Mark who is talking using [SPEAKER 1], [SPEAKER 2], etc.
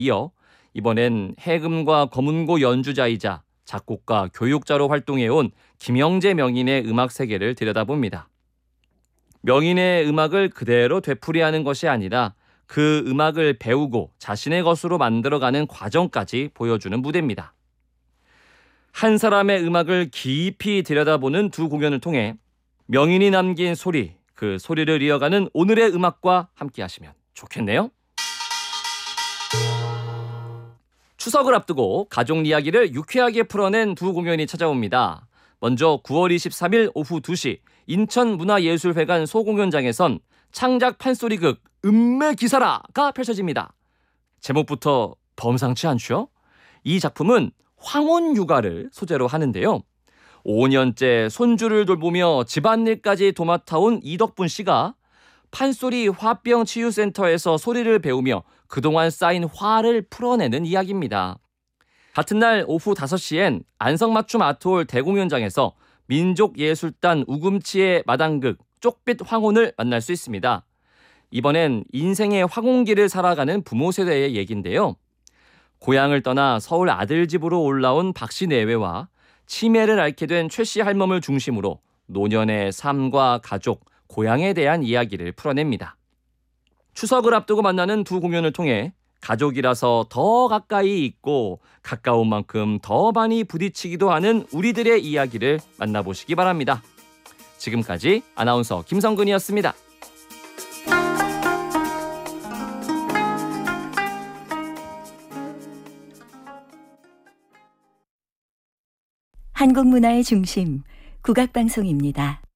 [SPEAKER 1] 이어 이번엔 해금과 검은고 연주자이자 작곡가, 교육자로 활동해온 김영재 명인의 음악 세계를 들여다봅니다. 명인의 음악을 그대로 되풀이하는 것이 아니라 그 음악을 배우고 자신의 것으로 만들어가는 과정까지 보여주는 무대입니다. 한 사람의 음악을 깊이 들여다보는 두 공연을 통해 명인이 남긴 소리, 그 소리를 이어가는 오늘의 음악과 함께 하시면 좋겠네요. 추석을 앞두고 가족 이야기를 유쾌하게 풀어낸 두 공연이 찾아옵니다. 먼저 9월 23일 오후 2시 인천문화예술회관 소공연장에선 창작 판소리극 음매기사라가 펼쳐집니다. 제목부터 범상치 않죠? 이 작품은 황혼 육아를 소재로 하는데요. 5년째 손주를 돌보며 집안일까지 도맡아온 이덕분 씨가 판소리 화병 치유센터에서 소리를 배우며 그동안 쌓인 화를 풀어내는 이야기입니다. 같은 날 오후 5시엔 안성맞춤 아트홀 대공연장에서 민족예술단 우금치의 마당극 쪽빛 황혼을 만날 수 있습니다. 이번엔 인생의 황혼기를 살아가는 부모 세대의 얘기인데요. 고향을 떠나 서울 아들 집으로 올라온 박씨 내외와 치매를 앓게 된 최씨 할멈을 중심으로 노년의 삶과 가족, 고향에 대한 이야기를 풀어냅니다. 추석을 앞두고 만나는 두 공연을 통해 가족이라서 더 가까이 있고 가까운 만큼 더 많이 부딪히기도 하는 우리들의 이야기를 만나보시기 바랍니다. 지금까지 아나운서 김성근이었습니다.
[SPEAKER 2] 한국 문화의 중심, 국악방송입니다.